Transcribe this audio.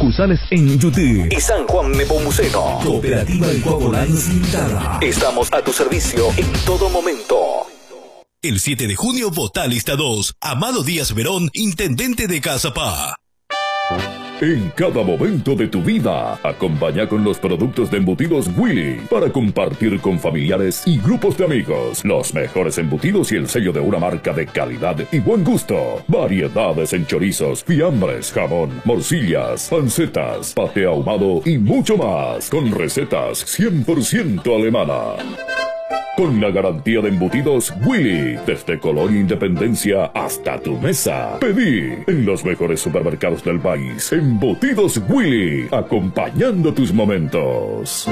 sucursales en Yutí y San Juan Nepomuceno. Cooperativa Ecuabolanos Limitada. Estamos a tu servicio en todo momento. El 7 de junio vota lista 2. Amado Díaz Verón, intendente de Cazapá. En cada momento de tu vida, acompaña con los productos de embutidos Willy para compartir con familiares y grupos de amigos. Los mejores embutidos y el sello de una marca de calidad y buen gusto. Variedades en chorizos, fiambres, jamón, morcillas, pancetas, paté ahumado y mucho más. Con recetas 100% alemana. Con la garantía de embutidos Willy, desde Colonia Independencia hasta tu mesa. Pedí en los mejores supermercados del país. Embutidos Willy, acompañando tus momentos.